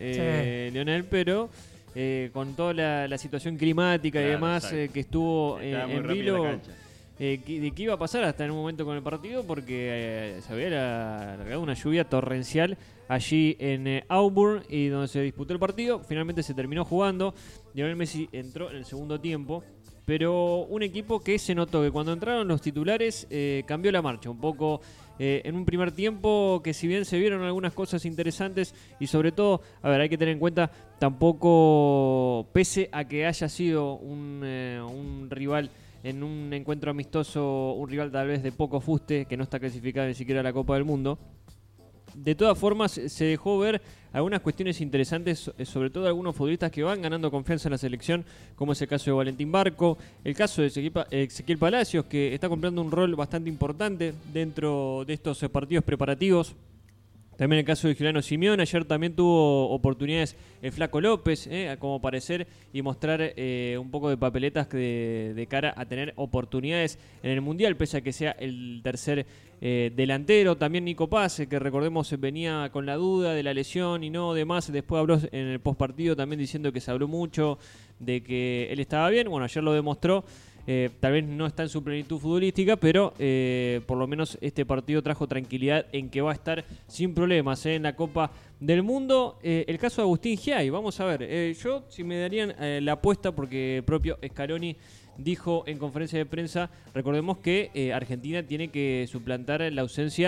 Lionel, pero con toda la situación climática y demás que estuvo en vilo, de qué iba a pasar hasta en un momento con el partido, porque se había largado una lluvia torrencial allí en Auburn, y donde se disputó el partido. Finalmente se terminó jugando. Lionel Messi entró en el segundo tiempo, pero un equipo que se notó que cuando entraron los titulares cambió la marcha un poco. En un primer tiempo que, si bien se vieron algunas cosas interesantes, y sobre todo, a ver, hay que tener en cuenta, tampoco, pese a que haya sido un rival en un encuentro amistoso, un rival tal vez de poco fuste, que no está clasificado ni siquiera a la Copa del Mundo, de todas formas se dejó ver algunas cuestiones interesantes, sobre todo algunos futbolistas que van ganando confianza en la selección, como es el caso de Valentín Barco, el caso de Ezequiel Palacios, que está cumpliendo un rol bastante importante dentro de estos partidos preparativos. También el caso de Giuliano Simeone. Ayer también tuvo oportunidades el Flaco López, como parecer y mostrar un poco de papeletas de cara a tener oportunidades en el Mundial, pese a que sea el tercer delantero. También Nico Paz, que recordemos venía con la duda de la lesión y no demás. Después habló en el postpartido también diciendo que se habló mucho de que él estaba bien. Bueno, ayer lo demostró. Tal vez no está en su plenitud futbolística, pero por lo menos este partido trajo tranquilidad en que va a estar sin problemas en la Copa del Mundo. El caso de Agustín Giai, vamos a ver, yo si me darían la apuesta, porque el propio Scaloni dijo en conferencia de prensa, recordemos que Argentina tiene que suplantar la ausencia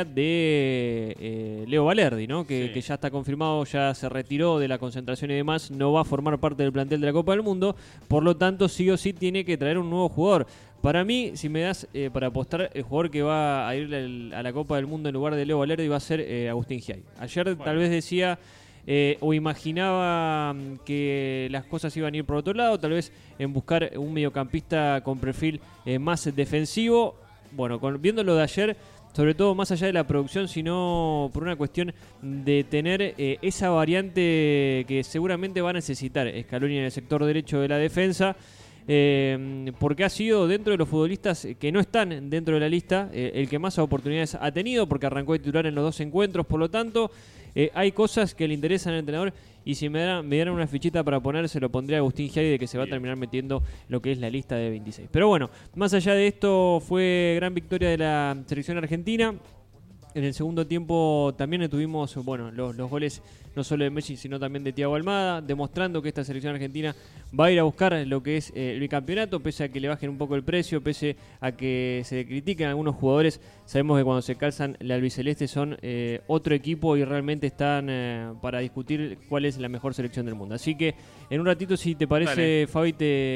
de Leo Valerdi, ¿no? Que ya está confirmado, ya se retiró de la concentración y demás, no va a formar parte del plantel de la Copa del Mundo, por lo tanto sí o sí tiene que traer un nuevo jugador. Para mí, si me das para apostar, el jugador que va a ir a la Copa del Mundo en lugar de Leo Valerdi va a ser Agustín Giai. Ayer tal vez decía o imaginaba que las cosas iban a ir por otro lado, tal vez en buscar un mediocampista con perfil más defensivo. Bueno, viendo lo de ayer, sobre todo más allá de la producción, sino por una cuestión de tener esa variante que seguramente va a necesitar Scaloni en el sector derecho de la defensa, porque ha sido dentro de los futbolistas que no están dentro de la lista el que más oportunidades ha tenido, porque arrancó de titular en los dos encuentros. Por lo tanto, hay cosas que le interesan al entrenador, y si me dieran una fichita para poner, se lo pondría a Agustín Giai, de que se va a terminar metiendo lo que es la lista de 26. Pero bueno, más allá de esto, fue gran victoria de la selección argentina. En el segundo tiempo también tuvimos los goles no solo de Messi, sino también de Thiago Almada, demostrando que esta selección argentina va a ir a buscar lo que es el bicampeonato, pese a que le bajen un poco el precio, pese a que se critiquen algunos jugadores. Sabemos que cuando se calzan la albiceleste son otro equipo, y realmente están para discutir cuál es la mejor selección del mundo. Así que en un ratito, si te parece, Fabi,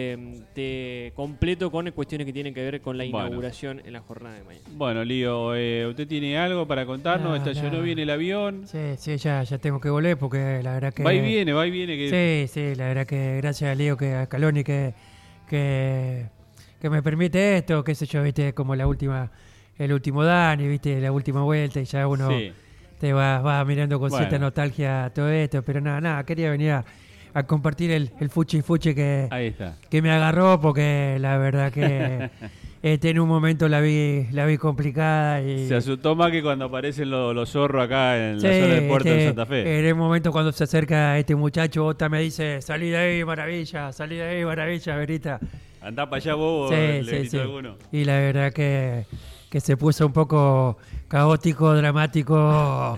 te completo con cuestiones que tienen que ver con la inauguración en la jornada de mañana. Bueno, Lío, ¿usted tiene algo para contarnos? ¿Estacionó bien el avión? Sí, ya tengo que volver, porque la verdad que... Va y viene. Sí, la verdad que gracias a Lío, a Scaloni, que me permite esto, qué sé yo, viste, como el último Dani, viste, la última vuelta, y ya uno te va mirando con cierta nostalgia todo esto, pero nada, quería venir a compartir el fuchi que me agarró, porque la verdad que en un momento la vi complicada, y se asustó más que cuando aparecen los zorros acá en la zona de Puerto de Santa Fe. En el momento cuando se acerca este muchacho, Ota me dice: salí de ahí, maravilla, Verita. Andá para allá, bobo, le gritó alguno. Y la verdad que se puso un poco caótico, dramático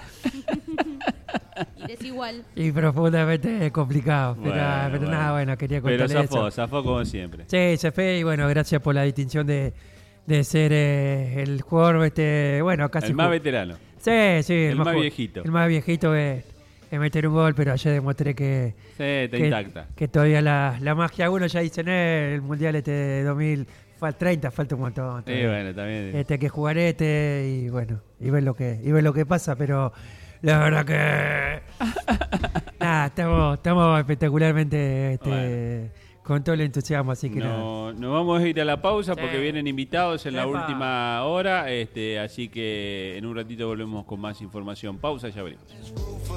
y desigual y profundamente complicado. Pero nada, quería contarle eso. Pero zafó como siempre. Sí, se fue, y gracias por la distinción de ser el jugador casi el más veterano. Sí, el más viejito. El más viejito es meter un gol, pero ayer demostré que está intacta. Que todavía la magia, uno ya dice, el Mundial de 2030 falta un montón. Bueno, también. Que jugar y ver lo que pasa, pero la verdad que estamos espectacularmente con todo el entusiasmo, así que nos vamos a ir a la pausa porque vienen invitados en la última hora, así que en un ratito volvemos con más información. Pausa, ya venimos.